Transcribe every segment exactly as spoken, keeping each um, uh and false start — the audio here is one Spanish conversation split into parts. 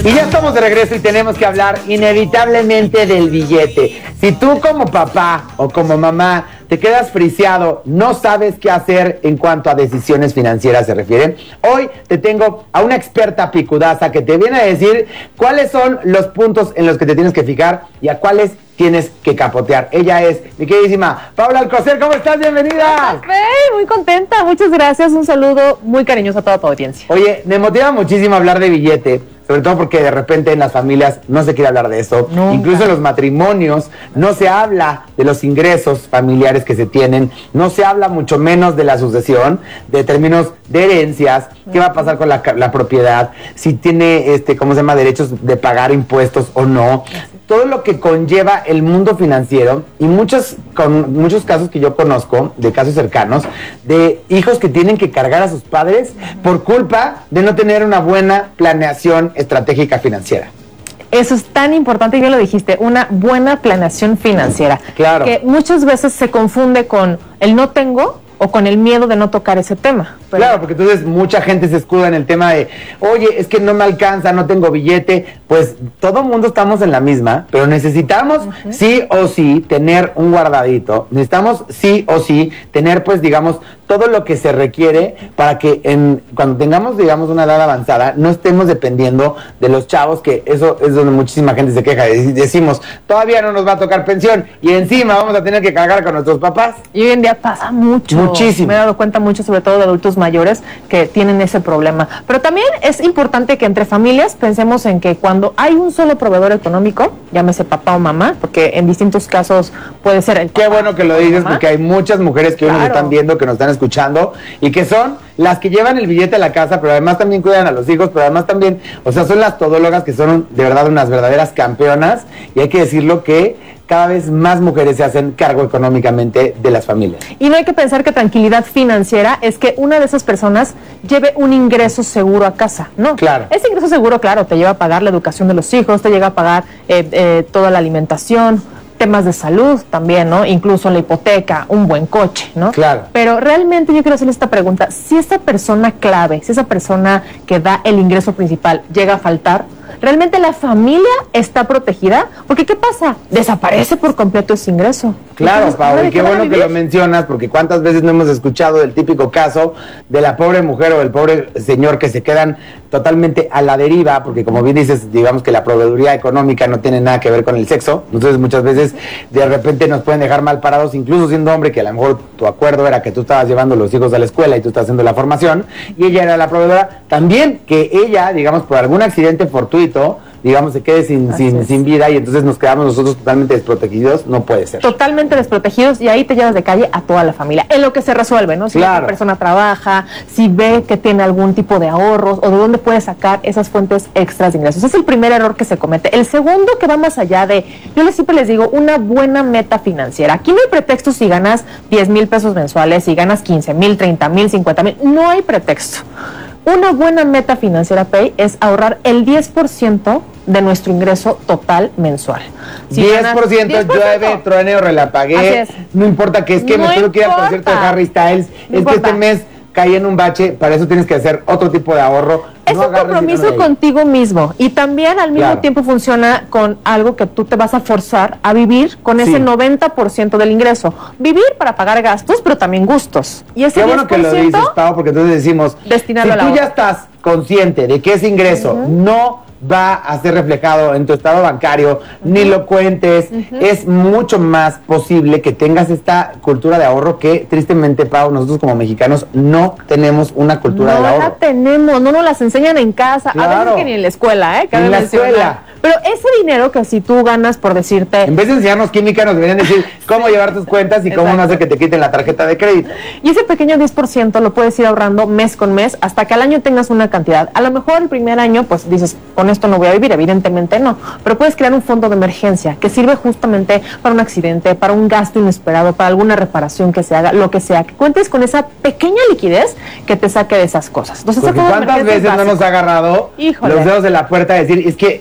Y ya estamos de regreso y tenemos que hablar inevitablemente del billete. Si tú como papá o como mamá te quedas friseado, no sabes qué hacer en cuanto a decisiones financieras se refieren, hoy te tengo a una experta picudaza que te viene a decir cuáles son los puntos en los que te tienes que fijar y a cuáles tienes que capotear. Ella es mi queridísima Paula Alcocer. ¿Cómo estás? Bienvenida. Hey, muy contenta, muchas gracias. Un saludo muy cariñoso a toda tu audiencia. Oye, me motiva muchísimo hablar de billete, sobre todo porque de repente en las familias no se quiere hablar de eso. Nunca. Incluso en los matrimonios no se habla de los ingresos familiares que se tienen, no se habla mucho menos de la sucesión, de términos de herencias, qué va a pasar con la, la propiedad, si tiene, este, ¿cómo se llama?, derechos de pagar impuestos o no. Todo lo que conlleva el mundo financiero y muchos, con muchos casos que yo conozco, de casos cercanos, de hijos que tienen que cargar a sus padres por culpa de no tener una buena planeación estratégica financiera. Eso es tan importante, y bien lo dijiste, una buena planeación financiera. Claro. Que muchas veces se confunde con el no tengo o con el miedo de no tocar ese tema. Pero... Claro, porque entonces mucha gente se escuda en el tema de, oye, es que no me alcanza, no tengo billete. Pues todo mundo estamos en la misma, pero necesitamos uh-huh. sí o sí tener un guardadito. Necesitamos sí o sí tener, pues, digamos, todo lo que se requiere para que en, cuando tengamos, digamos, una edad avanzada, no estemos dependiendo de los chavos, que eso es donde muchísima gente se queja. Decimos, todavía no nos va a tocar pensión y encima vamos a tener que cargar con nuestros papás. Y hoy en día pasa mucho. Muchísimo. Me he dado cuenta mucho, sobre todo de adultos mayores, que tienen ese problema. Pero también es importante que entre familias pensemos en que cuando hay un solo proveedor económico, llámese papá o mamá, porque en distintos casos puede ser el papá. Qué bueno que lo dices, porque hay muchas mujeres que hoy Claro. nos están viendo, que nos están escuchando, y que son las que llevan el billete a la casa, pero además también cuidan a los hijos, pero además también, o sea, son las todólogas que son de verdad unas verdaderas campeonas, y hay que decirlo que cada vez más mujeres se hacen cargo económicamente de las familias. Y no hay que pensar que tranquilidad financiera es que una de esas personas lleve un ingreso seguro a casa, ¿no? Claro. Ese ingreso seguro, claro, te lleva a pagar la educación de los hijos, te llega a pagar eh, eh, toda la alimentación, temas de salud también, ¿no? Incluso la hipoteca, un buen coche, ¿no? Claro. Pero realmente yo quiero hacerle esta pregunta, si esa persona clave, si esa persona que da el ingreso principal llega a faltar, ¿realmente la familia está protegida? Porque ¿qué pasa? Desaparece por completo ese ingreso. Claro, Entonces, Pau, ¿de y qué qué van a bueno que vivir? lo mencionas, porque cuántas veces no hemos escuchado el típico caso de la pobre mujer o el pobre señor que se quedan totalmente a la deriva, porque como bien dices, digamos que la proveeduría económica no tiene nada que ver con el sexo, entonces muchas veces de repente nos pueden dejar mal parados, incluso siendo hombre, que a lo mejor tu acuerdo era que tú estabas llevando a los hijos a la escuela y tú estás haciendo la formación, y ella era la proveedora, también que ella, digamos, por algún accidente fortuito, digamos, se quede sin, sin, sin vida y entonces nos quedamos nosotros totalmente desprotegidos, no puede ser. Totalmente desprotegidos, y ahí te llevas de calle a toda la familia, en lo que se resuelve, ¿no? Si Claro. la persona trabaja, si ve que tiene algún tipo de ahorros o de dónde puede sacar esas fuentes extras de ingresos. Es el primer error que se comete. El segundo, que va más allá de, yo les siempre les digo, una buena meta financiera. Aquí no hay pretexto si ganas diez mil pesos mensuales, si ganas quince mil, treinta mil, cincuenta mil, no hay pretexto. Una buena meta financiera, Pei, es ahorrar el diez por ciento de nuestro ingreso total mensual. Si diez ganas por ciento, diez por ciento, llueve, truene o relampagué. Así es. No importa que es que No me tengo que ir al importa. concierto de Harry Styles. No es que importa. este mes caí en un bache, para eso tienes que hacer otro tipo de ahorro. Es No un agarres compromiso dinero de ahí. contigo mismo, y también al mismo Claro. tiempo funciona con algo que tú te vas a forzar a vivir con Sí. ese noventa por ciento del ingreso. Vivir para pagar gastos, pero también gustos. Y ese Qué bueno que lo dices, Pau, porque entonces decimos, destinarlo si al tú ya ahorro. estás consciente de que ese ingreso Uh-huh. no va a ser reflejado en tu estado bancario, uh-huh. ni lo cuentes, uh-huh. es mucho más posible que tengas esta cultura de ahorro que, tristemente, Pau, nosotros como mexicanos no tenemos una cultura no del ahorro. la tenemos, no nos las enseñan en casa, Claro. a veces que ni en la escuela, ¿eh? Cabe En la mencionar. escuela. Pero ese dinero que si tú ganas, por decirte... En vez de enseñarnos química, nos deberían decir cómo llevar tus cuentas y cómo Exacto. no hacer que te quiten la tarjeta de crédito. Y ese pequeño diez por ciento lo puedes ir ahorrando mes con mes hasta que al año tengas una cantidad. A lo mejor el primer año, pues dices, con esto no voy a vivir, evidentemente no. Pero puedes crear un fondo de emergencia que sirve justamente para un accidente, para un gasto inesperado, para alguna reparación que se haga, lo que sea. Que cuentes con esa pequeña liquidez que te saque de esas cosas. Entonces, Porque ese fondo de ¿cuántas emergencia veces es no nos básico. ha agarrado Híjole. los dedos de la puerta a decir, es que, chin,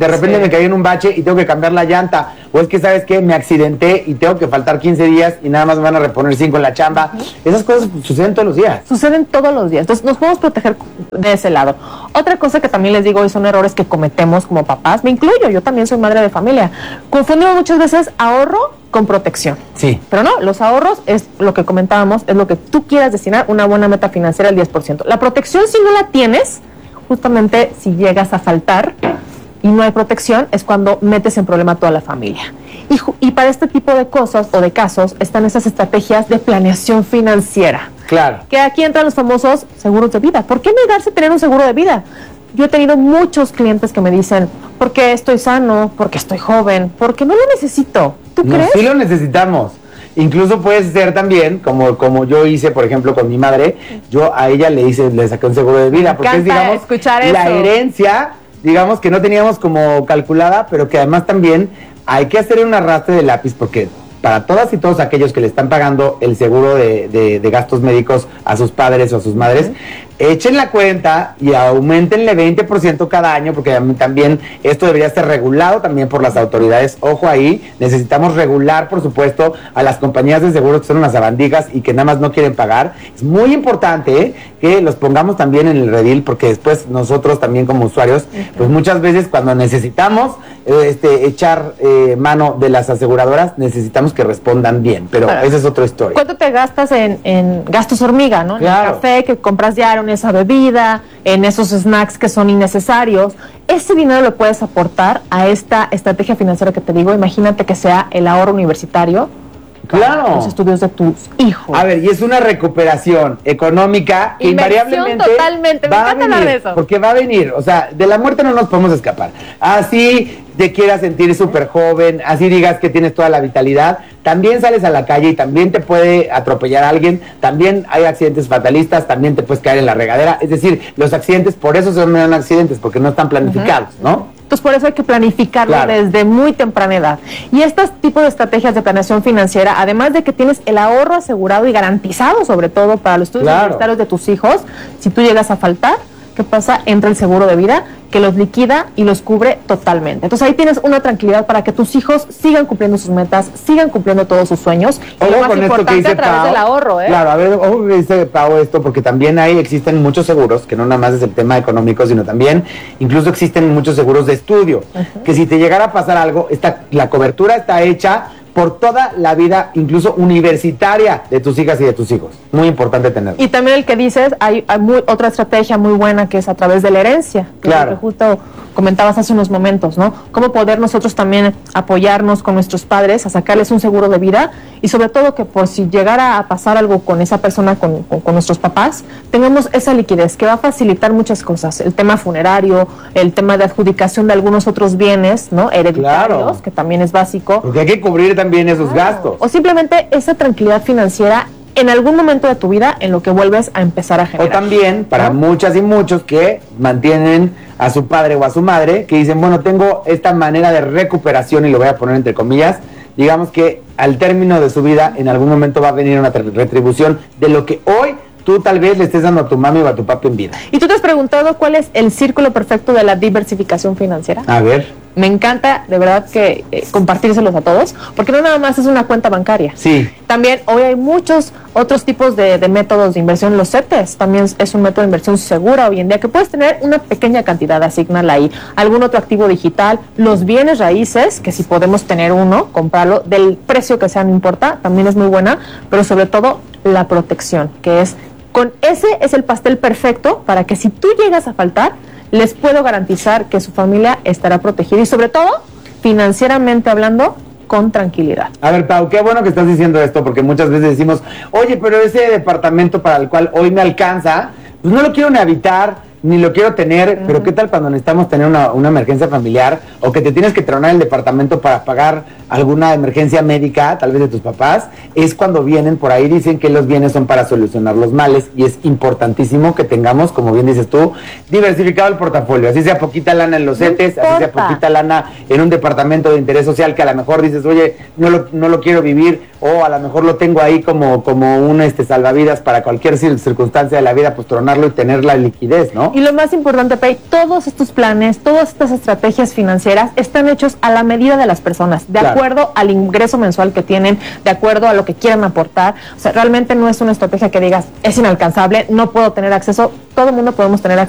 de repente sí. me caí en un bache y tengo que cambiar la llanta, o es que, ¿sabes qué? Me accidenté y tengo que faltar quince días y nada más me van a reponer cinco en la chamba. Uh-huh. Esas cosas suceden todos los días. Suceden todos los días, entonces nos podemos proteger de ese lado. Otra cosa que también les digo, y son errores que cometemos como papás, me incluyo, yo también soy madre de familia, confundimos muchas veces ahorro con protección. Sí. Pero no, los ahorros es lo que comentábamos, es lo que tú quieras destinar, una buena meta financiera al diez por ciento. La protección, si no la tienes, justamente si llegas a faltar y no hay protección, es cuando metes en problema a toda la familia. Y, y para este tipo de cosas o de casos están esas estrategias de planeación financiera. Claro. Que aquí entran los famosos seguros de vida. ¿Por qué negarse a tener un seguro de vida? Yo he tenido muchos clientes que me dicen, porque estoy sano, porque estoy joven, porque no lo necesito. ¿Tú no, crees? Sí lo necesitamos. Incluso puede ser también, como, como yo hice, por ejemplo, con mi madre, yo a ella le hice, le saqué un seguro de vida, me porque es, digamos, escuchar la eso. herencia, digamos, que no teníamos como calculada, pero que además también hay que hacer un arrastre de lápiz, porque para todas y todos aquellos que le están pagando el seguro de, de, de gastos médicos a sus padres o a sus madres, uh-huh. echen la cuenta y aumentenle veinte por ciento cada año, porque también esto debería ser regulado también por las autoridades. Ojo ahí, necesitamos regular, por supuesto, a las compañías de seguros que son unas sabandijas y que nada más no quieren pagar. Es muy importante ¿eh? que los pongamos también en el redil, porque después nosotros también como usuarios, uh-huh. pues muchas veces cuando necesitamos eh, este, echar eh, mano de las aseguradoras, necesitamos que respondan bien, pero claro. esa es otra historia. ¿Cuánto te gastas en, en gastos hormiga, no? Claro. En el café que compras diario, en esa bebida, en esos snacks que son innecesarios. Ese dinero lo puedes aportar a esta estrategia financiera que te digo. Imagínate que sea el ahorro universitario. Claro. Los estudios de tus hijos. A ver, y es una recuperación económica que Inversión invariablemente totalmente. Me va a venir, de eso. Porque va a venir, o sea, de la muerte no nos podemos escapar. Así te quieras sentir súper joven, así digas que tienes toda la vitalidad, también sales a la calle y también te puede atropellar a alguien, también hay accidentes fatalistas, también te puedes caer en la regadera. Es decir, los accidentes, por eso se llaman accidentes, porque no están planificados, uh-huh. ¿no? Entonces, por eso hay que planificarlo claro. desde muy temprana edad. Y estos tipos de estrategias de planeación financiera, además de que tienes el ahorro asegurado y garantizado, sobre todo para los estudios claro. universitarios de tus hijos, si tú llegas a faltar, ¿qué pasa? Entra el seguro de vida que los liquida y los cubre totalmente. Entonces ahí tienes una tranquilidad para que tus hijos sigan cumpliendo sus metas, sigan cumpliendo todos sus sueños. Ojo y lo más con importante esto que dice a través Pau, del ahorro, ¿eh? Claro, a ver, ojo que dice Pau esto, porque también ahí existen muchos seguros, que no nada más es el tema económico, sino también incluso existen muchos seguros de estudio, uh-huh. que si te llegara a pasar algo, esta, la cobertura está hecha por toda la vida, incluso universitaria, de tus hijas y de tus hijos. Muy importante tenerlo. Y también el que dices, hay, hay muy, otra estrategia muy buena que es a través de la herencia. Que claro. es lo que justo comentabas hace unos momentos, ¿no? Cómo poder nosotros también apoyarnos con nuestros padres a sacarles un seguro de vida y sobre todo que por si llegara a pasar algo con esa persona, con, con, con nuestros papás, tengamos esa liquidez que va a facilitar muchas cosas. El tema funerario, el tema de adjudicación de algunos otros bienes, ¿no? Hereditarios, claro. que también es básico. Porque hay que cubrir también esos claro. gastos. O simplemente esa tranquilidad financiera en algún momento de tu vida en lo que vuelves a empezar a generar. O también para ¿no? muchas y muchos que mantienen a su padre o a su madre, que dicen, bueno, tengo esta manera de recuperación y lo voy a poner entre comillas, digamos que al término de su vida en algún momento va a venir una retribución de lo que hoy tú tal vez le estés dando a tu mami o a tu papi en vida. ¿Y tú te has preguntado cuál es el círculo perfecto de la diversificación financiera? A ver. Me encanta, de verdad, que eh, compartírselos a todos, porque no nada más es una cuenta bancaria. Sí. También hoy hay muchos otros tipos de, de métodos de inversión. Los C E T E S también es un método de inversión segura hoy en día, que puedes tener una pequeña cantidad, asignarla ahí. Algún otro activo digital, los bienes raíces, que si podemos tener uno, comprarlo, del precio que sea, no importa, también es muy buena, pero sobre todo la protección, que es, con ese es el pastel perfecto para que si tú llegas a faltar, les puedo garantizar que su familia estará protegida y sobre todo, financieramente hablando, con tranquilidad. A ver, Pau, qué bueno que estás diciendo esto, porque muchas veces decimos, oye, pero ese departamento para el cual hoy me alcanza, pues no lo quiero ni habitar, ni lo quiero tener, uh-huh. pero ¿qué tal cuando necesitamos tener una, una emergencia familiar o que te tienes que tronar el departamento para pagar alguna emergencia médica, tal vez de tus papás? Es cuando vienen por ahí, dicen que los bienes son para solucionar los males y es importantísimo que tengamos, como bien dices tú, diversificado el portafolio, así sea poquita lana en los no C E T E S, así sea poquita lana en un departamento de interés social que a lo mejor dices, oye, no lo, no lo quiero vivir, o a lo mejor lo tengo ahí como, como un este, salvavidas para cualquier circunstancia de la vida, pues tronarlo y tener la liquidez, ¿no? Y lo más importante, Pei, todos estos planes, todas estas estrategias financieras están hechos a la medida de las personas, de claro. acuerdo al ingreso mensual que tienen, de acuerdo a lo que quieran aportar. O sea, realmente no es una estrategia que digas, es inalcanzable, no puedo tener acceso. Todo el mundo podemos tener acceso